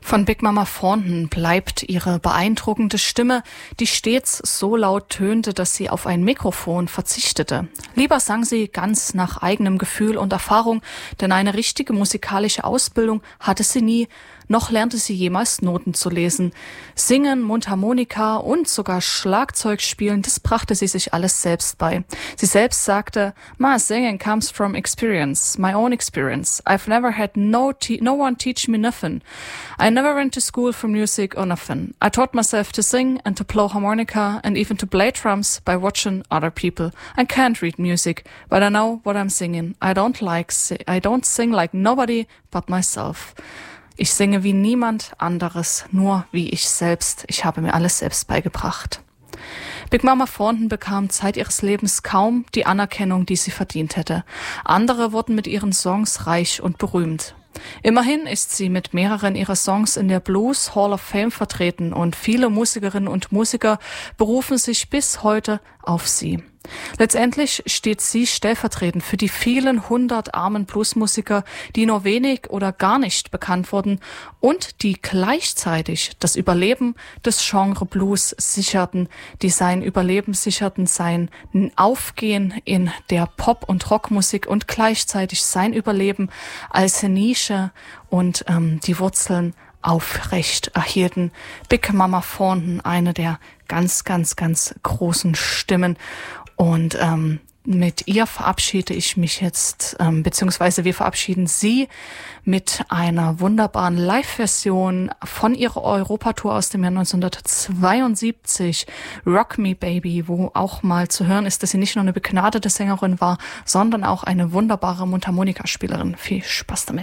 Von Big Mama Thornton bleibt ihre beeindruckende Stimme, die stets so laut tönte, dass sie auf ein Mikrofon verzichtete. Lieber sang sie ganz nach eigenem Gefühl und Erfahrung, denn eine richtige musikalische Ausbildung hatte sie nie, noch lernte sie jemals Noten zu lesen. Singen, Mundharmonika und sogar Schlagzeug spielen, das brachte sie sich alles selbst bei. Sie selbst sagte, "My singing comes from experience, my own experience. I've never had no one teach me nothing. I never went to school for music or nothing. I taught myself to sing and to blow harmonica and even to play drums by watching other people. I can't read music, but I know what I'm singing. I don't sing like nobody but myself. Ich singe wie niemand anderes, nur wie ich selbst. Ich habe mir alles selbst beigebracht." Big Mama Thornton bekam Zeit ihres Lebens kaum die Anerkennung, die sie verdient hätte. Andere wurden mit ihren Songs reich und berühmt. Immerhin ist sie mit mehreren ihrer Songs in der Blues Hall of Fame vertreten und viele Musikerinnen und Musiker berufen sich bis heute auf sie. Letztendlich steht sie stellvertretend für die vielen 100 armen Bluesmusiker, die nur wenig oder gar nicht bekannt wurden und die gleichzeitig das Überleben des Genre Blues sicherten, sein Aufgehen in der Pop- und Rockmusik und gleichzeitig sein Überleben als Nische und die Wurzeln aufrecht erhielten. Big Mama Thornton, eine der ganz, ganz, ganz großen Stimmen. Und mit ihr verabschiede ich mich jetzt, beziehungsweise wir verabschieden sie mit einer wunderbaren Live-Version von ihrer Europatour aus dem Jahr 1972, Rock Me Baby, wo auch mal zu hören ist, dass sie nicht nur eine begnadete Sängerin war, sondern auch eine wunderbare Mundharmonikaspielerin. Viel Spaß damit.